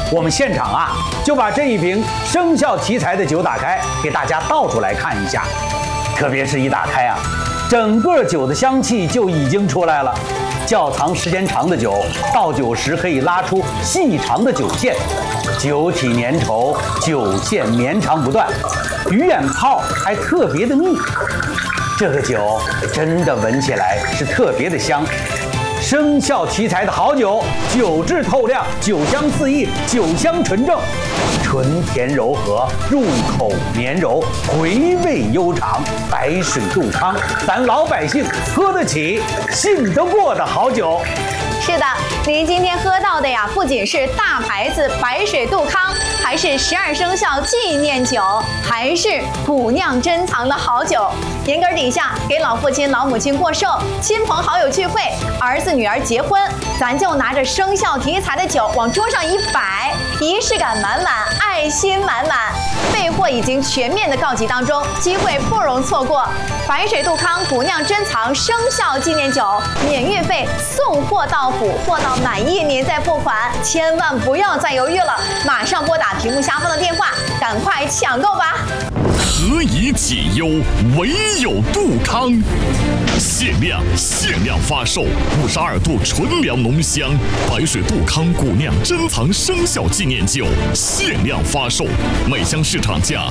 我们现场啊就把这一瓶生肖题材的酒打开，给大家倒出来看一下。特别是一打开啊，整个酒的香气就已经出来了。窖藏时间长的酒，倒酒时可以拉出细长的酒线，酒体粘稠，酒线绵长不断，鱼眼泡还特别的密。这个酒真的闻起来是特别的香。生肖题材的好酒，酒质透亮，酒香四溢，酒香纯正，醇甜柔和，入口绵柔，回味悠长。白水杜康，咱老百姓喝得起、信得过的好酒。 是的，您今天喝到的呀，不仅是大牌子白水杜康，还是12生肖纪念酒，还是古酿珍藏的好酒。年根底下给老父亲、老母亲过寿，亲朋好友聚会，儿子女儿结婚，咱就拿着生肖题材的酒往桌上一摆，仪式感满满，爱心满满。备货已经全面的告急当中，机会不容错过。白水杜康古酿珍藏生肖纪念酒，免运费，送货到府，货到满意您再付款，千万不要再犹豫了，马上拨打屏幕下方的电话，赶快抢购吧！ 何以解忧，唯有杜康。限量发售52度纯粮浓香白水杜康古酿珍藏生肖纪念酒，限量发售，每箱市场价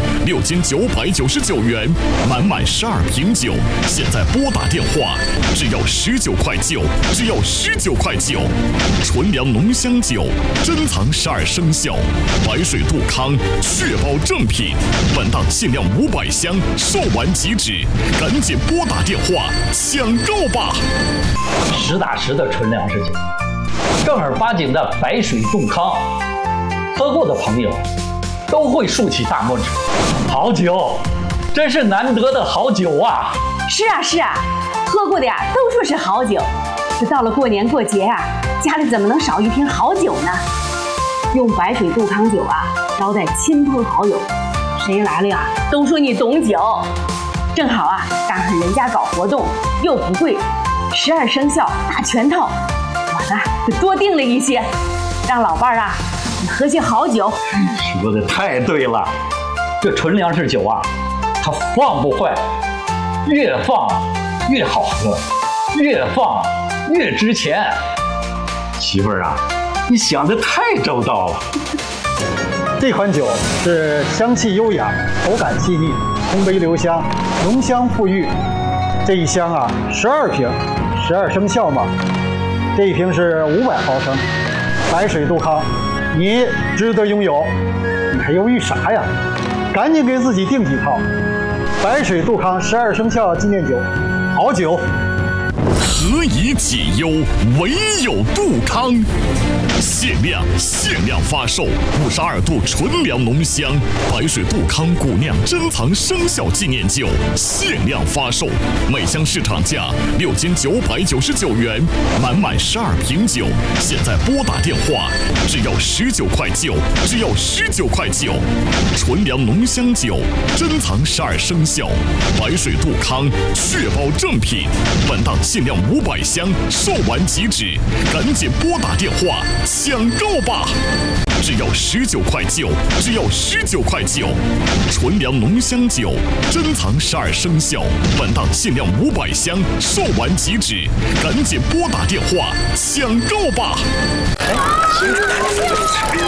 6999元，满12瓶酒，现在拨打电话，只要19块9，只要19块9。纯粮浓香酒，珍藏12生肖，白水杜康，确保正品。本档限量500箱，售完即止，赶紧拨打电话抢购吧！ 实打实的纯粮食酒，正儿八经的白水杜康，喝过的朋友都会竖起大拇指。好酒，真是难得的好酒啊！ 是啊，喝过的呀都说是好酒。这到了过年过节啊，家里怎么能少一瓶好酒呢？用白水杜康酒啊招待亲朋好友，谁来了呀都说你懂酒。正好啊赶上人家搞活动，又不贵，12生肖大全套，我呢就多订了一些，让老伴儿啊喝些好酒。 说的太对了，这纯粮食酒啊，它放不坏，越放越好喝，越放越值钱。媳妇儿啊，你想的太周到了。 这款酒是香气优雅，口感细腻，空杯留香，浓香馥郁。这一箱啊，12瓶，12生肖嘛。这一瓶是500毫升，白水杜康，你值得拥有。你还犹豫啥呀？赶紧给自己订几套。白水杜康12生肖纪念酒，好酒。 何以解忧，唯有杜康。限量发售52度纯粮浓香白水杜康古酿珍藏生肖纪念酒，限量发售，每箱市场价6999元，满12瓶酒，现在拨打电话，只要19块9，只要19块9。纯粮浓香酒，珍藏12生肖，白水杜康，确保正品。本档限量500箱，售完即止，赶紧拨打电话抢购吧！只要19块9，只要19块9。纯粮浓香酒，珍藏12生肖，本档限量500箱，售完即止，赶紧拨打电话抢购吧！